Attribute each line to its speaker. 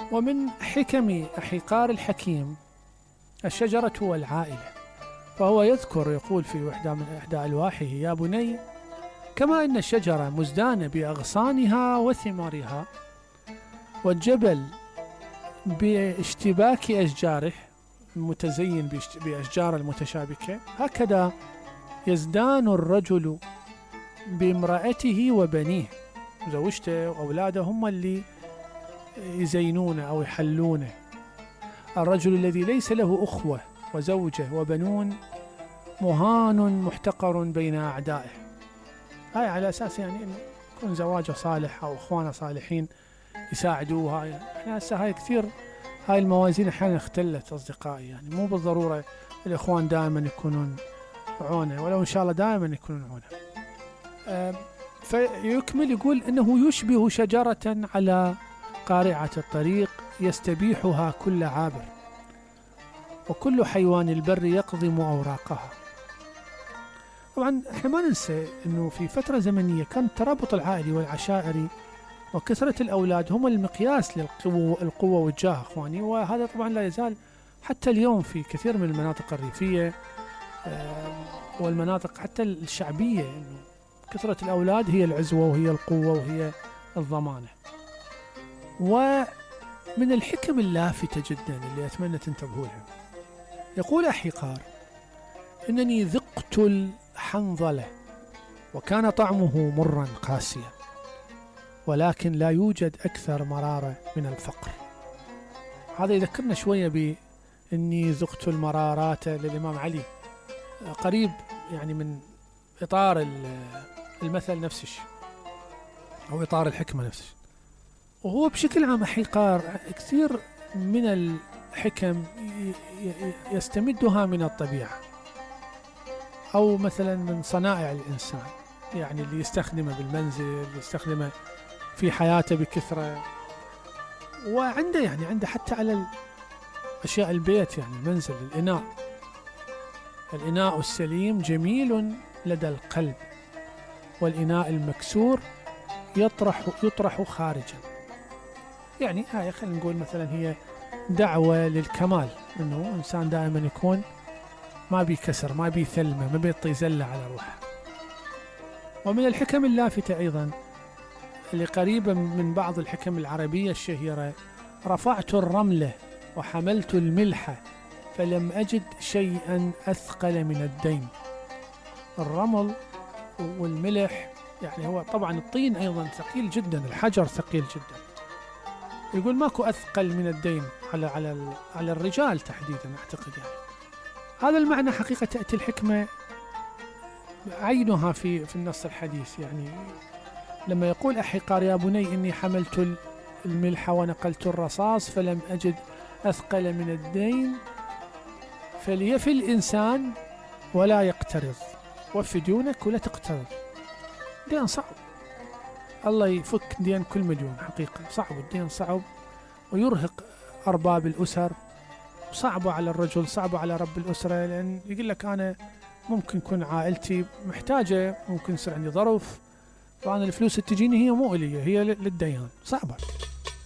Speaker 1: ومن حكم أحيقار الحكيم الشجرة والعائلة، فهو يذكر يقول في إحدى ألواحه: يا بني، كما أن الشجرة مزدانة بأغصانها وثمارها، والجبل باشتباك أشجاره متزين بأشجار المتشابكة، هكذا يزدان الرجل بامرأته وبنيه، زوجته وأولاده هم اللي يزينونه أو يحلونه. الرجل الذي ليس له أخوة وزوجة وبنون مهان محتقر بين أعدائه. هاي على أساس يعني إنه يكون زواجه صالح أو إخوانه صالحين يساعدوه. هاي إحنا هسه هاي كثير، هاي الموازين أحيانا اختلت أصدقائي، يعني مو بالضرورة الإخوان دائما يكونون عونه، ولو إن شاء الله دائما يكونون عونه. فيكمل يقول إنه يشبه شجرة على قارعة الطريق يستبيحها كل عابر، وكل حيوان البر يقضم أوراقها. طبعا احنا ما ننسى انه في فترة زمنية كان الترابط العائلي والعشائري وكثرة الأولاد هم المقياس للقوة والجاه اخواني، وهذا طبعا لا يزال حتى اليوم في كثير من المناطق الريفية والمناطق حتى الشعبية، انه كثرة الأولاد هي العزوة وهي القوة وهي الضمانة. ومن الحكم اللافتة جدا اللي أتمنى تنتبهوا لها، يقول أحيقار: إنني ذقت الحنظلة وكان طعمه مرا قاسيا، ولكن لا يوجد أكثر مرارة من الفقر. هذا يذكرنا شوية بإني ذقت المرارات للإمام علي، قريب يعني من إطار المثل نفس الشيء أو إطار الحكمة نفس الشيء. وهو بشكل عام أحيقار كثير من الحكم يستمدها من الطبيعة أو مثلا من صنائع الإنسان، يعني اللي يستخدمه بالمنزل، اللي يستخدمه في حياته بكثرة، وعنده يعني عنده حتى على أشياء البيت، يعني المنزل، الإناء السليم جميل لدى القلب، والإناء المكسور يطرح خارجا. يعني هاي خلينا نقول مثلا هي دعوة للكمال، إنه إنسان دائما يكون ما بيكسر، ما بيثلمه، ما بيطي زلة على روحه. ومن الحكم اللافتة أيضا اللي قريبة من بعض الحكم العربية الشهيرة: رفعت الرملة وحملت الملح فلم أجد شيئا أثقل من الدين. الرمل والملح يعني هو طبعا الطين أيضا ثقيل جدا، الحجر ثقيل جدا. يقول ماكو أثقل من الدين على الرجال تحديدا أعتقد. يعني هذا المعنى حقيقة تأتي الحكمة عينها في النص الحديث. يعني لما يقول أحيقار: يا بني إني حملت الملح ونقلت الرصاص فلم أجد أثقل من الدين، فليفي الإنسان ولا يقترض، وفي ديونك ولا تقترض. دين صعب، الله يفك دين كل مديون، حقيقة صعب، الدين صعب ويرهق أرباب الأسر، صعبة على الرجل، صعبة على رب الأسرة، لأن يقول لك أنا ممكن يكون عائلتي محتاجة، ممكن يصير عندي ظرف، فأنا الفلوس اللي تجيني هي مو إلي، هي للديان، صعبة.